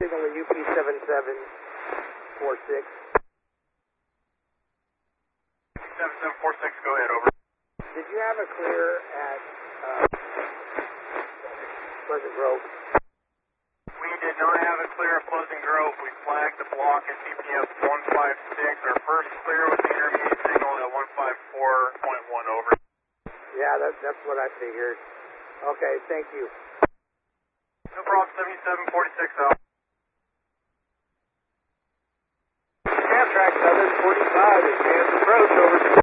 Signal to UP 7746. 7746, go ahead, over. Did you have a clear at Pleasant Grove? We did not have a clear at Pleasant Grove. We flagged the block at CPF 156. Our first clear was the intermediate signal at 154.1, over. Yeah, that's what I figured. Okay, thank you. No problem, 7746 out. Amtrak 745, advanced approach, over.